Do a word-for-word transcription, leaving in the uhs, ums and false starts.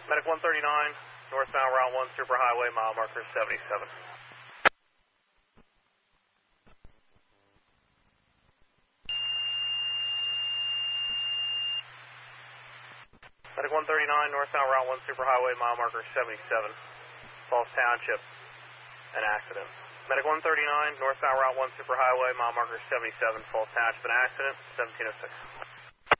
Medic one thirty-nine, northbound Route one Superhighway, mile marker seventy-seven. Medic one thirty-nine, northbound Route one Superhighway, mile marker seventy-seven. Falls Township, an accident. Medic one thirty-nine, northbound Route one Superhighway, mile marker seventy-seven, Falls Township, an accident, seventeen oh six.